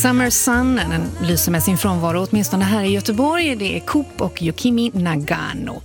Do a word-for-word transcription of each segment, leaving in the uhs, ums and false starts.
Summer Sun, den lyser med sin frånvaro åtminstone här i Göteborg. Det är Coop och Yukimi Nagano.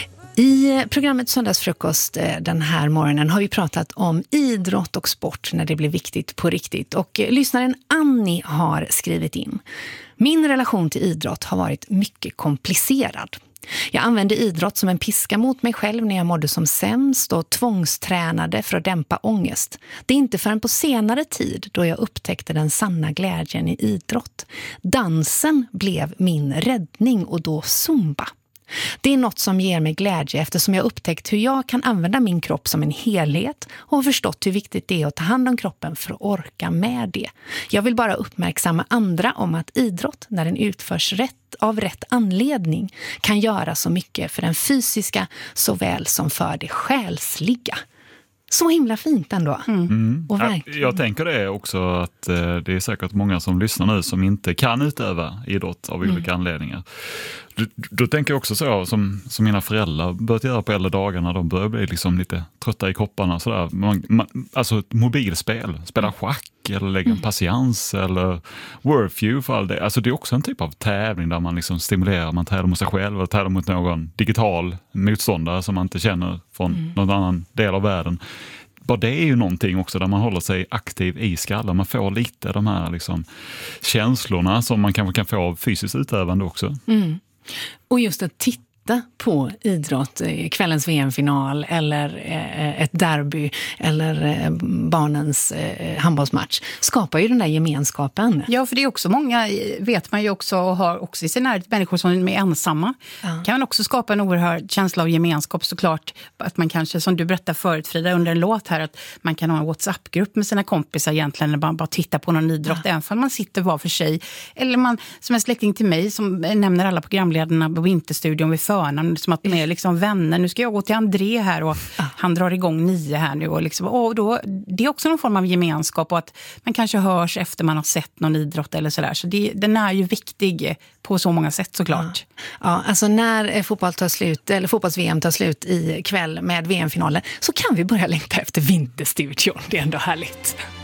I programmet Söndagsfrukost den här morgonen har vi pratat om idrott och sport när det blir viktigt på riktigt. Och lyssnaren Annie har skrivit in: min relation till idrott har varit mycket komplicerad. Jag använde idrott som en piska mot mig själv när jag mådde som sämst och tvångstränade för att dämpa ångest. Det är inte förrän på senare tid då jag upptäckte den sanna glädjen i idrott. Dansen blev min räddning och då zumba. Det är något som ger mig glädje eftersom jag upptäckt hur jag kan använda min kropp som en helhet och har förstått hur viktigt det är att ta hand om kroppen för att orka med det. Jag vill bara uppmärksamma andra om att idrott, när den utförs rätt av rätt anledning, kan göra så mycket för den fysiska såväl som för det själsliga. Så himla fint ändå. Mm. Och jag, jag tänker det också att eh, det är säkert många som lyssnar nu som inte kan utöva idrott av olika mm. anledningar. Då, då tänker jag också så som, som mina föräldrar börjat göra på äldre dagar när de börjar bli liksom lite trötta i kropparna. Sådär. Man, man, alltså ett mobilspel, spela schack eller lägga en patiens eller Wordfew för all det. Alltså det är också en typ av tävling där man liksom stimulerar, man tävlar mot sig själv eller tävlar mot någon digital motståndare som man inte känner från mm. någon annan del av världen. Bara det är ju någonting också där man håller sig aktiv i skallen. Man får lite de här liksom känslorna som man kanske kan få av fysiskt utövande också. Mm. Och just att titta på idrott, kvällens V M-final eller ett derby eller barnens handbollsmatch skapar ju den där gemenskapen. Ja, för det är också många, vet man ju också och har också i sin närhet människor som är ensamma. Ja. Kan man också skapa en oerhörd känsla av gemenskap såklart. Att man kanske, som du berättade förut Frida under en låt här, att man kan ha en WhatsApp-grupp med sina kompisar egentligen eller bara, bara titta på någon idrott ja. Även om man sitter var för sig. Eller man, som en släkting till mig som nämner alla programledarna på Vinterstudion vid förnamn, som att de är liksom vänner. Nu ska jag gå till André här och ah. han drar igång nio här nu. Och liksom, och då, det är också någon form av gemenskap och att man kanske hörs efter man har sett någon idrott eller sådär. Så det, den är ju viktig på så många sätt såklart. Ja, ja alltså när fotboll tar slut, eller fotbolls-V M tar slut i kväll med V M-finalen så kan vi börja längta efter Vinterstudion. Det är ändå härligt.